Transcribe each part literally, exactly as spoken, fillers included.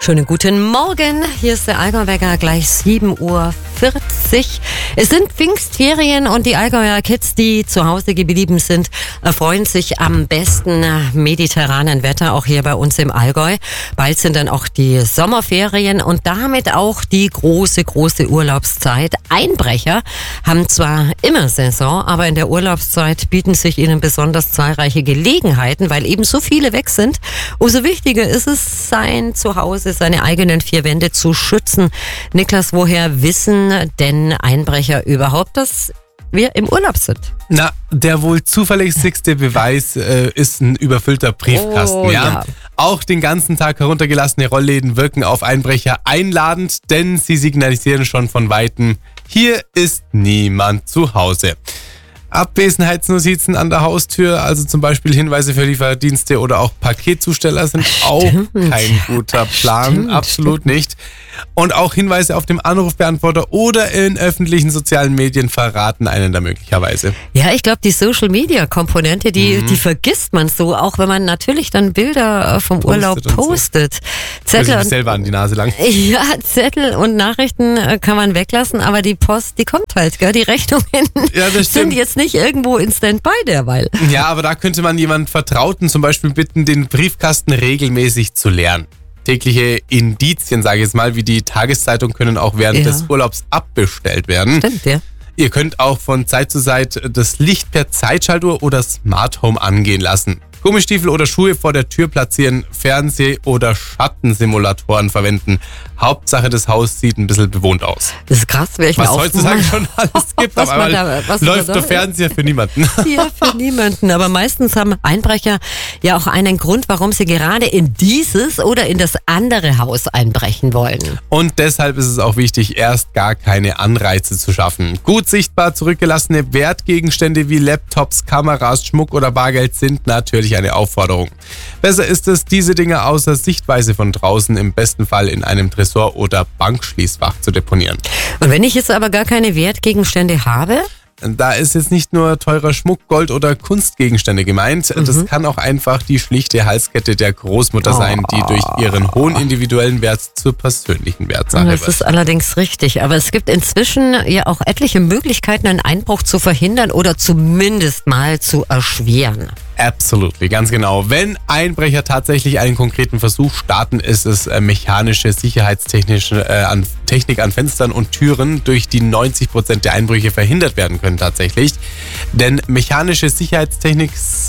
Schönen guten Morgen, hier ist der Allgäuwecker, gleich sieben Uhr vierzig. Es sind Pfingstferien und die Allgäuer Kids, die zu Hause geblieben sind, erfreuen sich am besten mediterranen Wetter, auch hier bei uns im Allgäu. Bald sind dann auch die Sommerferien und damit auch die große, große Urlaubszeit. Einbrecher haben zwar immer Saison, aber in der Urlaubszeit bieten sich ihnen besonders zahlreiche Gelegenheiten, weil eben so viele weg sind. Umso wichtiger ist es, sein Zuhause, seine eigenen vier Wände zu schützen. Niklas, woher wissen denn Einbrecher überhaupt, dass wir im Urlaub sind? Na, der wohl zuverlässigste Beweis äh, ist ein überfüllter Briefkasten. Oh, ja? ja. Auch den ganzen Tag heruntergelassene Rollläden wirken auf Einbrecher einladend, denn sie signalisieren schon von Weitem, hier ist niemand zu Hause. Abwesenheitsnotizen an der Haustür, also zum Beispiel Hinweise für Lieferdienste oder auch Paketzusteller sind auch Stimmt. kein guter Plan, Stimmt, absolut stimmt. nicht. Und auch Hinweise auf dem Anrufbeantworter oder in öffentlichen sozialen Medien verraten einen da möglicherweise. Ja, ich glaube, die Social-Media-Komponente, die, mhm. die vergisst man so, auch wenn man natürlich dann Bilder vom Postet Urlaub und so. postet. Muss Zettel ich mich und, selber an die Nase lang. ja, Zettel und Nachrichten äh, kann man weglassen, aber die Post, die kommt halt, gell? Die Rechnungen Ja, das sind stimmt. jetzt nicht irgendwo in Standby derweil. Ja, aber da könnte man jemand Vertrauten zum Beispiel bitten, den Briefkasten regelmäßig zu leeren. Tägliche Indizien, sage ich jetzt mal, wie die Tageszeitung, können auch während Ja. des Urlaubs abbestellt werden. Stimmt, ja. Ihr könnt auch von Zeit zu Zeit das Licht per Zeitschaltuhr oder Smart Home angehen lassen. Gummistiefel oder Schuhe vor der Tür platzieren, Fernseh- oder Schattensimulatoren verwenden. Hauptsache, das Haus sieht ein bisschen bewohnt aus. Das ist krass, welchen Was heutzutage schon alles gibt, was aber man da, was läuft man da, der Fernseher für niemanden. Ja, für niemanden. Aber meistens haben Einbrecher ja auch einen Grund, warum sie gerade in dieses oder in das andere Haus einbrechen wollen. Und deshalb ist es auch wichtig, erst gar keine Anreize zu schaffen. Gut sichtbar zurückgelassene Wertgegenstände wie Laptops, Kameras, Schmuck oder Bargeld sind natürlich eine Aufforderung. Besser ist es, diese Dinge außer Sichtweise von draußen, im besten Fall in einem Tresor oder Bankschließfach zu deponieren. Und wenn ich jetzt aber gar keine Wertgegenstände habe? Da ist jetzt nicht nur teurer Schmuck, Gold oder Kunstgegenstände gemeint. Mhm. Das kann auch einfach die schlichte Halskette der Großmutter sein, die durch ihren hohen individuellen Wert zur persönlichen Wertsache Das wird. ist allerdings richtig. Aber es gibt inzwischen ja auch etliche Möglichkeiten, einen Einbruch zu verhindern oder zumindest mal zu erschweren. Absolutely, ganz genau. Wenn Einbrecher tatsächlich einen konkreten Versuch starten, ist es äh, mechanische, sicherheitstechnische äh, an, Technik an Fenstern und Türen, durch die neunzig Prozent der Einbrüche verhindert werden können tatsächlich. Denn mechanische Sicherheitstechnik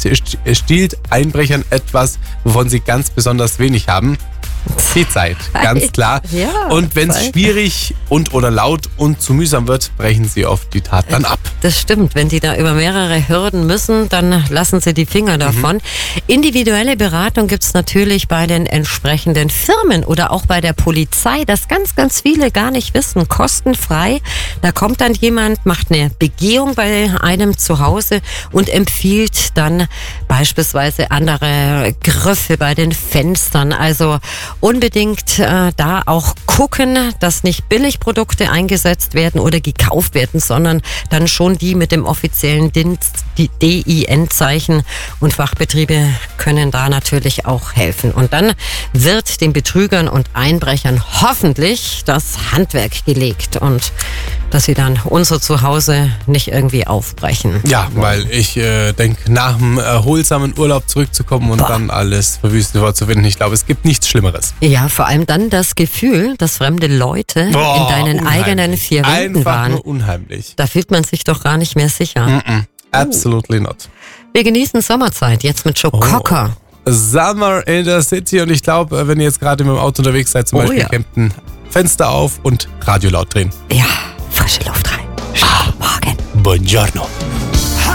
stiehlt Einbrechern etwas, wovon sie ganz besonders wenig haben. Die Zeit, ganz klar. Ja, und wenn es Zeit. schwierig und oder laut und zu mühsam wird, brechen sie oft die Tat dann ab. Das stimmt. Wenn die da über mehrere Hürden müssen, dann lassen sie die Finger davon. Mhm. Individuelle Beratung gibt's natürlich bei den entsprechenden Firmen oder auch bei der Polizei, das ganz, ganz viele gar nicht wissen. Kostenfrei. Da kommt dann jemand, macht eine Begehung bei einem zu Hause und empfiehlt dann beispielsweise andere Griffe bei den Fenstern. Also unbedingt äh, da auch gucken, dass nicht Billigprodukte eingesetzt werden oder gekauft werden, sondern dann schon die mit dem offiziellen Dienst, die D I N-Zeichen, und Fachbetriebe können da natürlich auch helfen. Und dann wird den Betrügern und Einbrechern hoffentlich das Handwerk gelegt und dass sie dann unser Zuhause nicht irgendwie aufbrechen. Ja, weil ich äh, denke, nach einem erholsamen Urlaub zurückzukommen und Boah. dann alles verwüstet vorzufinden, ich glaube, es gibt nichts Schlimmeres. Ja, vor allem dann das Gefühl, dass fremde Leute Boah, in deinen unheimlich. eigenen vier Wänden Einfach waren. nur unheimlich. Da fühlt man sich doch gar nicht mehr sicher. Mm-mm, absolutely not. Wir genießen Sommerzeit jetzt mit Joe Oh. Cocker. Summer in the City, und ich glaube, wenn ihr jetzt gerade mit dem Auto unterwegs seid, zum Oh Beispiel ja. Kempten, Fenster auf und Radio laut drehen. Ja, frische Luft rein. Schönen Morgen. Buongiorno.